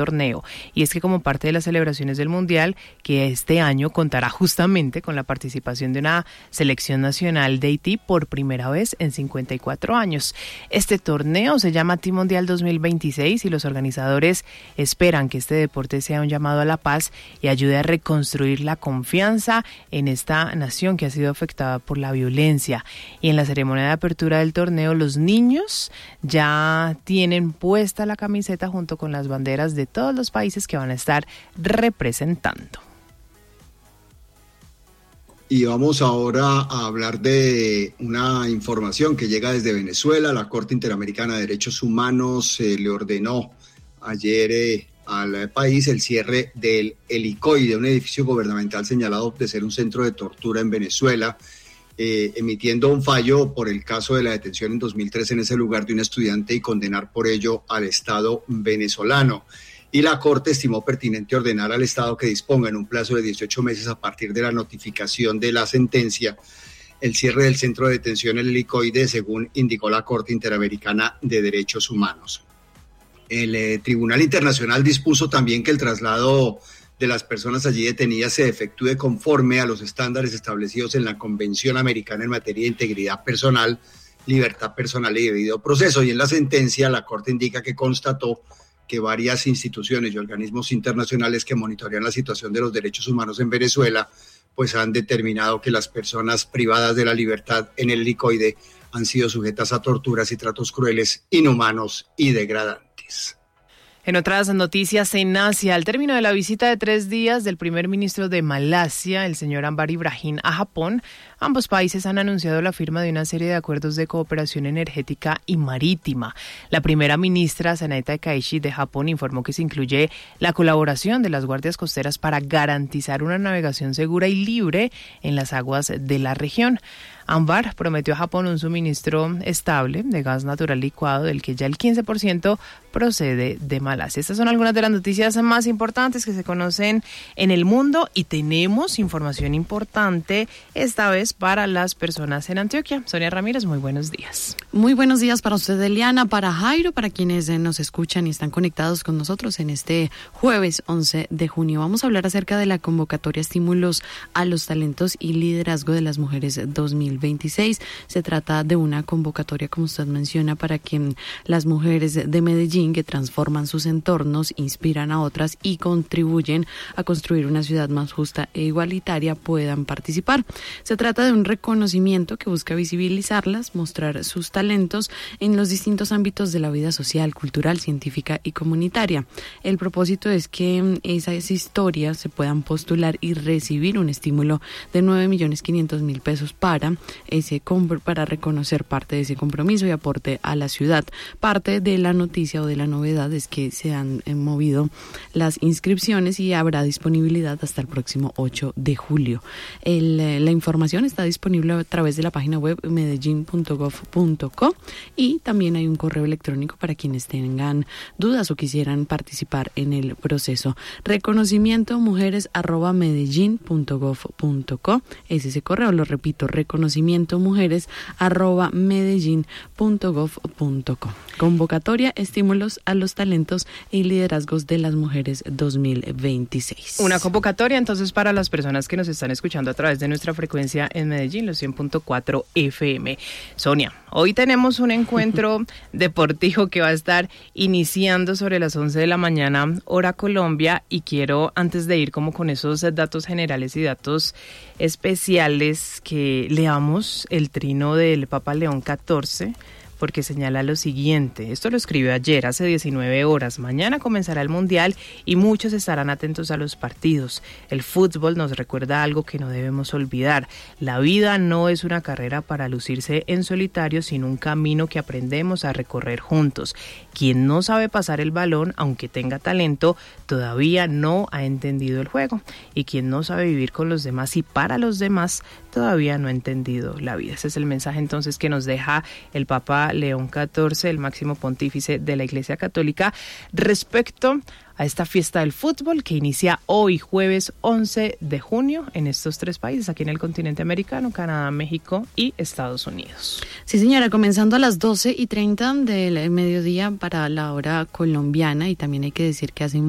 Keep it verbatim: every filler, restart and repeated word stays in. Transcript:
torneo. Y es que como parte de las celebraciones del Mundial, que este año contará justamente con la participación de una selección nacional de Haití por primera vez en cincuenta y cuatro años. Este torneo se llama Team Mundial dos mil veintiséis y los organizadores esperan que este deporte sea un llamado a la paz y ayude a reconstruir la confianza en esta nación que ha sido afectada por la violencia. Y en la ceremonia de apertura del torneo, los niños ya tienen puesta la camiseta junto con las banderas de todos los países que van a estar representando. Y vamos ahora a hablar de una información que llega desde Venezuela. La Corte Interamericana de Derechos Humanos eh, le ordenó ayer eh, al país el cierre del helicoide, un edificio gubernamental señalado de ser un centro de tortura en Venezuela, eh, emitiendo un fallo por el caso de la detención en dos mil trece en ese lugar de un estudiante y condenar por ello al Estado venezolano. Y la Corte estimó pertinente ordenar al Estado que disponga en un plazo de dieciocho meses a partir de la notificación de la sentencia el cierre del centro de detención El Helicoide, según indicó la Corte Interamericana de Derechos Humanos. El eh, Tribunal Internacional dispuso también que el traslado de las personas allí detenidas se efectúe conforme a los estándares establecidos en la Convención Americana en materia de integridad personal, libertad personal y debido proceso. Y en la sentencia la Corte indica que constató que varias instituciones y organismos internacionales que monitorean la situación de los derechos humanos en Venezuela pues han determinado que las personas privadas de la libertad en el helicoide han sido sujetas a torturas y tratos crueles, inhumanos y degradantes. En otras noticias, en Asia, al término de la visita de tres días del primer ministro de Malasia, el señor Anwar Ibrahim, a Japón, ambos países han anunciado la firma de una serie de acuerdos de cooperación energética y marítima. La primera ministra, Sanae Takaichi, de Japón, informó que se incluye la colaboración de las guardias costeras para garantizar una navegación segura y libre en las aguas de la región. Anwar prometió a Japón un suministro estable de gas natural licuado, del que ya el quince por ciento procede de Malasia. Estas son algunas de las noticias más importantes que se conocen en el mundo y tenemos información importante esta vez para las personas en Antioquia. Sonia Ramírez, muy buenos días. Muy buenos días para usted, Eliana, para Jairo, para quienes nos escuchan y están conectados con nosotros en este jueves once de junio. Vamos a hablar acerca de la convocatoria Estímulos a los Talentos y Liderazgo de las Mujeres dos mil veintiséis. Se trata de una convocatoria, como usted menciona, para que las mujeres de Medellín, que transforman sus entornos, inspiran a otras y contribuyen a construir una ciudad más justa e igualitaria, puedan participar. Se trata de un reconocimiento que busca visibilizarlas, mostrar sus talentos en los distintos ámbitos de la vida social, cultural, científica y comunitaria. El propósito es que esas historias se puedan postular y recibir un estímulo de nueve millones quinientos mil pesos para ese para reconocer parte de ese compromiso y aporte a la ciudad. Parte de la noticia o de la novedad es que se han eh, movido las inscripciones y habrá disponibilidad hasta el próximo ocho de julio. El, eh, la información está disponible a través de la página web medellin punto gov punto co y también hay un correo electrónico para quienes tengan dudas o quisieran participar en el proceso. Reconocimiento mujeres arroba medellin punto gov punto co es ese correo, lo repito, reconocimiento mujeres arroba medellin punto gov punto co. Convocatoria Estímulos a los Talentos y Liderazgos de las Mujeres dos mil veintiséis. Una convocatoria entonces para las personas que nos están escuchando a través de nuestra frecuencia en Medellín, los cien punto cuatro F M. Sonia, hoy tenemos un encuentro deportivo que va a estar iniciando sobre las once de la mañana, hora Colombia, y quiero, antes de ir como con esos datos generales y datos especiales, que leamos el trino del Papa León catorce, porque señala lo siguiente. Esto lo escribió ayer, hace diecinueve horas. Mañana comenzará el Mundial y muchos estarán atentos a los partidos. El fútbol nos recuerda algo que no debemos olvidar. La vida no es una carrera para lucirse en solitario, sino un camino que aprendemos a recorrer juntos. Quien no sabe pasar el balón, aunque tenga talento, todavía no ha entendido el juego. Y quien no sabe vivir con los demás y para los demás, todavía no ha entendido la vida. Ese es el mensaje entonces que nos deja el Papa León catorce, el máximo pontífice de la Iglesia Católica, respecto a esta fiesta del fútbol que inicia hoy jueves once de junio en estos tres países, aquí en el continente americano, Canadá, México y Estados Unidos. Sí, señora, comenzando a las doce y treinta del mediodía para la hora colombiana, y también hay que decir que hace